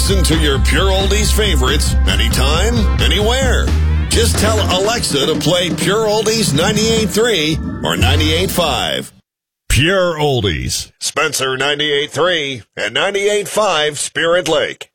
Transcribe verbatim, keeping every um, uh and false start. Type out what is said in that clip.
Listen to your Pure Oldies favorites anytime, anywhere. Just tell Alexa to play Pure Oldies ninety-eight point three or ninety-eight point five. Pure Oldies. Spencer ninety-eight point three and ninety-eight point five Spirit Lake.